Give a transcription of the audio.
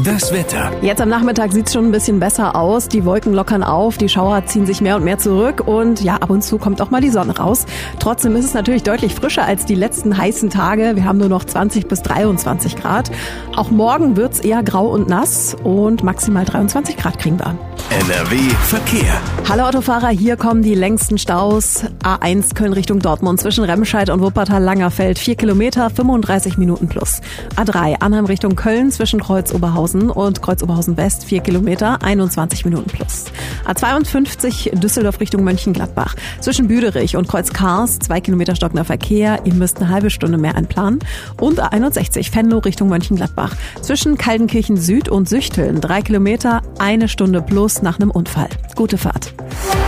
Das Wetter. Jetzt am Nachmittag sieht es schon ein bisschen besser aus. Die Wolken lockern auf, die Schauer ziehen sich mehr und mehr zurück und ja, ab und zu kommt auch mal die Sonne raus. Trotzdem ist es natürlich deutlich frischer als die letzten heißen Tage. Wir haben nur noch 20 bis 23 Grad. Auch morgen wird's eher grau und nass und maximal 23 Grad kriegen wir. NRW Verkehr. Hallo Autofahrer, hier kommen die längsten Staus. A1 Köln Richtung Dortmund zwischen Remscheid und Wuppertal-Langerfeld 4 Kilometer, 35 Minuten plus. A3 Arnhem Richtung Köln zwischen Kreuz-Oberhausen und Kreuz-Oberhausen-West 4 Kilometer, 21 Minuten plus. A52 Düsseldorf Richtung Mönchengladbach zwischen Büderich und Kreuz-Kars 2 Kilometer stockender Verkehr. Ihr müsst eine halbe Stunde mehr einplanen. Und A61 Venlo Richtung Mönchengladbach zwischen Kaldenkirchen Süd und Süchteln 3 Kilometer, 1 Stunde plus nach einem Unfall. Gute Fahrt.